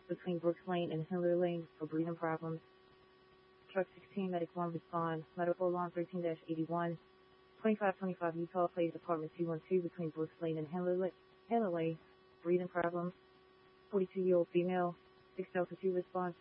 between Brooks Lane and Hiller Lane for breathing problems. Truck 16, Medic 1 respond. Medical alarm 13-81. 2525 Utah Place, apartment 212 between Brooks Lane and Hiller Lane. Breathing problems. 42-year-old female. 6 Delta 2 response.